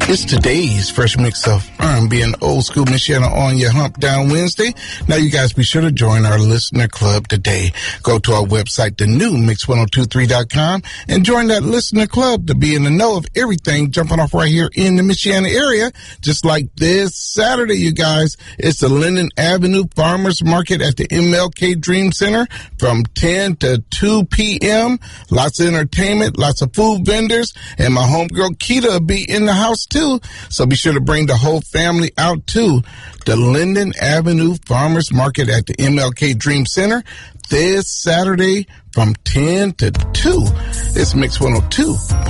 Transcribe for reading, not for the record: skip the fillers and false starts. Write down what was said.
It's today's fresh mix of R&B and old school Michiana on your Hump Down Wednesday. Now, you guys be sure to join our listener club today. Go to our website, the new mix1023.com, and join that listener club to be in the know of everything jumping off right here in the Michiana area. Just like this Saturday, you guys, it's the Linden Avenue Farmers Market at the MLK Dream Center from 10 to 2 p.m. Lots of entertainment, lots of food vendors, and my homegirl Keita will be in the house too. So be sure to bring the whole family out to the Linden Avenue Farmers Market at the MLK Dream Center this Saturday from 10 to 2. It's Mix 102.